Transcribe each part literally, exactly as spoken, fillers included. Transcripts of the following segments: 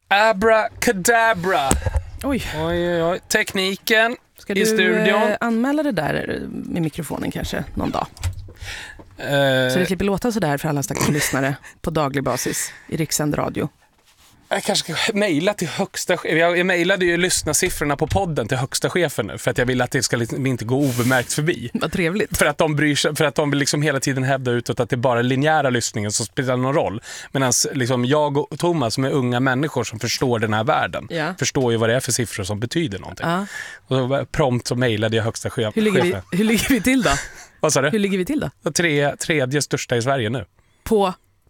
Abracadabra. Oj. Oj, oj, oj. Tekniken Ska i du studion. eh, anmäla det där med mikrofonen kanske någon dag? Uh, Så det slipper låta så där för alla stackars lyssnare på daglig basis i Rikssänd radio. Jag kanske ska mejla till högsta chefen. Jag, jag mejlade ju lyssnarsiffrorna på podden till högsta chefen nu för att jag vill att det ska liksom inte gå obemärkt förbi. Vad trevligt. För att de bryr sig, för att de vill liksom hela tiden hävda utåt att det är bara linjära lyssningen som spelar någon roll. Medan liksom jag och Thomas som är unga människor som förstår den här världen Ja. förstår ju vad det är för siffror som betyder någonting. Ja. Och så prompt så mejlade jag högsta chefen. Hur ligger, vi, hur ligger vi till då? Vad sa du? Hur ligger vi till då? Tre, tredje största i Sverige nu. På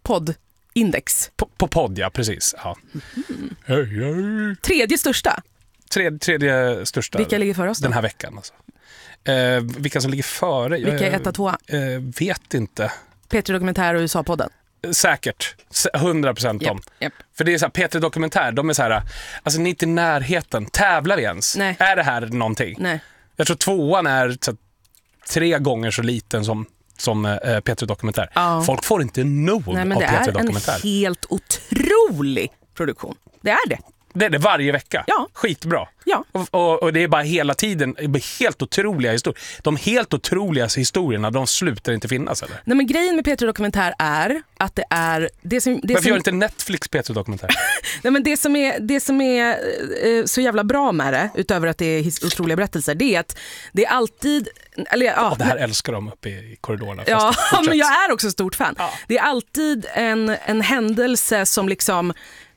poddindex. På, på podd, ja, precis. Ja. Mm. Hej, hej. Tredje största. Tredje, tredje största. Vilka ligger för oss då? Den här veckan. Alltså. Eh, vilka som ligger före? Vilka är etta, tvåa? Eh, vet inte. P tre Dokumentär och U S A-podden. Säkert. hundra procent Yep, om. yep. För det är så här, P tre Dokumentär, de är så här, alltså ni är inte i närheten. Tävlar vi ens? Nej. Är det här någonting? Nej. Jag tror tvåan är så, tre gånger så liten som, som eh, P tre Dokumentär. Ja. Folk får inte nog Nej, men av det P tre är Dokumentär. en helt otrolig produktion. Det är det. Det är det varje vecka. Ja. Skitbra. Ja. Och, och, och det är bara hela tiden det är helt otroliga historier. De helt otroliga historierna, de slutar inte finnas, eller? Nej, men grejen med P tre Dokumentär är att det är det som det Varför som, gör inte Netflix P tre Dokumentär? Nej, men det som är det som är eh, så jävla bra med det, utöver att det är his- otroliga berättelser, det är att det är alltid eller ja, Oh, det här älskar de uppe i korridorerna. ja, Fortsätt. men jag är också stort fan. Ja. Det är alltid en en händelse som liksom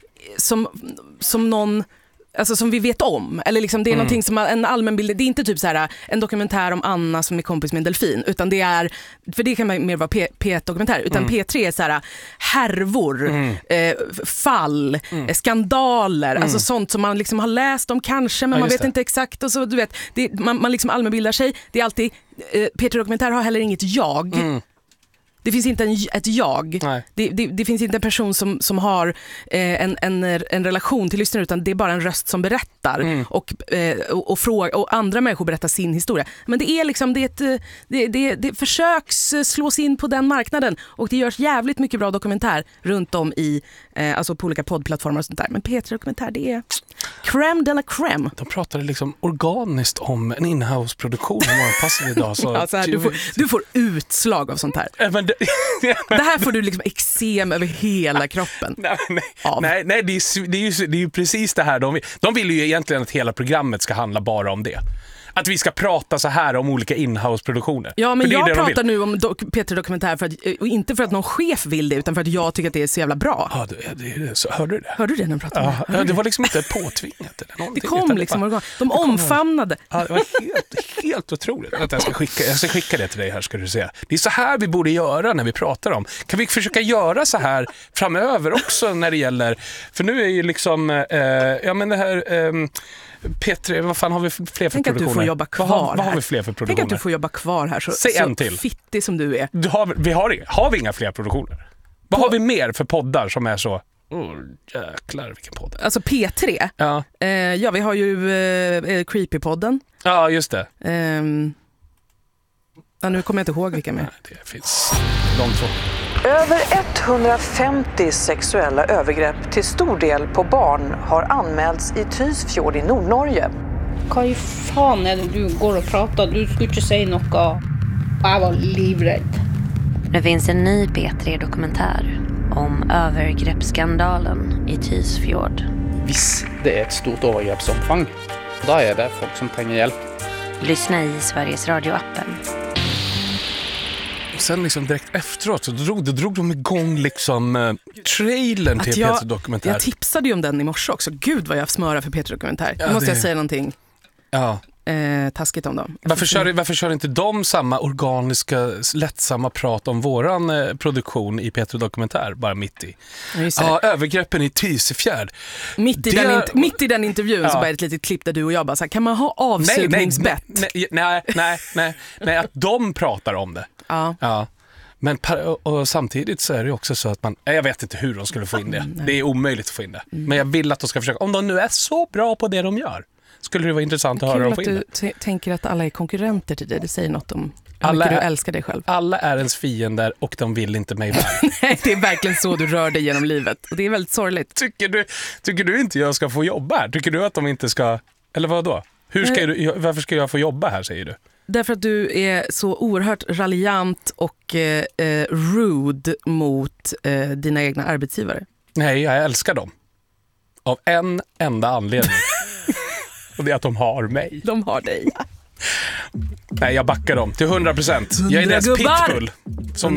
som som någon alltså som vi vet om, eller liksom det är mm. någonting som en allmän bild, det är inte typ så här en dokumentär om Anna som är kompis med en delfin, utan det är, för det kan man mer vara P- P1-dokumentär, utan mm. P tre är så här härvor, mm. eh, fall, mm. skandaler, mm. alltså sånt som man liksom har läst om kanske, men ja, man vet det. inte exakt, och så du vet, det, man, man liksom allmänbildar sig, det är alltid, eh, P tre Dokumentär har heller inget jag. Mm. Det finns inte en, ett jag. Det, det, det finns inte en person som, som har eh, en, en, en relation till lyssnaren, utan det är bara en röst som berättar mm. och, eh, och, och, fråga, och andra människor berättar sin historia. Men det är liksom det, är ett, det, det, det försöks slås in på den marknaden, och det görs jävligt mycket bra dokumentär runt om i eh, alltså på olika poddplattformar och sånt där. Men P tre Dokumentär, det är crème de la crème. De pratade liksom organiskt om en inhouse-produktion i Morgonpasset idag. Så ja, så här, du, får, du får utslag av sånt här. Men det, det här får du liksom eksem över hela kroppen. Nej, nej, nej, nej det, är, det, är ju, det är ju precis det här de vill. De vill ju egentligen att hela programmet ska handla bara om det. Att vi ska prata så här om olika inhouse-produktioner. Ja, men jag de pratar nu om dok- P tre Dokumentär för att, och inte för att någon chef vill det, utan för att jag tycker att det är så jävla bra. Ja, det, det, det, så, hörde du det? Hörde du det när de pratade om ja, det? ja, det var liksom inte påtvingat eller någonting. Det kom liksom organ. De omfamnade. Ja, det var helt, helt otroligt. Att jag, ska skicka, jag ska skicka det till dig här, ska du se. Det är så här vi borde göra när vi pratar om. Kan vi försöka göra så här framöver också när det gäller... För nu är ju liksom... Eh, ja, men det här... Eh, P tre, vad fan har vi fler för Tänk produktioner? Tänk att du får jobba kvar vad har, vad har här. vi fler för produktioner? Tänk att du får jobba kvar här så, Säg så en till. fittig som du är. Du har, vi har, har vi inga fler produktioner? Vad På, har vi mer för poddar som är så... Oh, jäklar, vilken podd. Alltså P tre? Ja, eh, ja vi har ju eh, Creepy-podden. ja just det. Eh, ja, nu kommer jag inte ihåg vilka mer. Det finns de två. Över etthundrafemtio sexuella övergrepp till stor del på barn har anmälts i Tysfjord i Nordnorge. Vad fan är det du går och pratar? Du skulle inte säga något. Jag var livrädd. Det finns en ny P tre Dokumentär om övergreppsskandalen i Tysfjord. Hvis det är ett stort övergreppsomfång, då är det folk som behöver hjälp. Lyssna i Sveriges Radio-appen. Och sen liksom direkt efteråt så drog, då drog de igång liksom uh, trailern till jag, P tre Dokumentär. Jag tipsade ju om den i morse också. Gud vad jag smörar för P tre Dokumentär. Nu ja, måste det... jag säga någonting ja. eh, taskigt om dem. Varför kör, varför kör inte de samma organiska, lättsamma prat om våran eh, produktion i P tre Dokumentär, bara mitt i? Ja, ja, övergreppen i Tysfjärd. Mitt i, det... den, int- mitt i den intervjun ja. så bara ett litet klipp där du och jag bara så här, kan man ha avsugningsbett? Nej, nej, nej, nej, nej, nej, att de pratar om det. Ja. Ja. Men par- och samtidigt så är det också så att man, jag vet inte hur de skulle få in det. Det är omöjligt att få in det. Men jag vill att de ska försöka, om de nu är så bra på det de gör. Skulle det vara intressant att höra dem få in Kul det. att du t- tänker att alla är konkurrenter till dig. Det säger något om hur Alla mycket är- du älskar dig själv. Alla är ens fiender och de vill inte mig väl. Nej, det är verkligen så du rör dig genom livet. Och det är väldigt sorgligt. Tycker du, tycker du inte jag ska få jobba här? Tycker du att de inte ska... Eller vad då? Hur ska du, varför ska jag få jobba här, säger du? Därför att du är så oerhört raljant och eh, eh, rude mot eh, dina egna arbetsgivare. Nej, jag älskar dem. Av en enda anledning. Och det är att de har mig. De har dig. Nej, jag backar dem till hundra procent. Jag är deras gubbar! pitbull. Som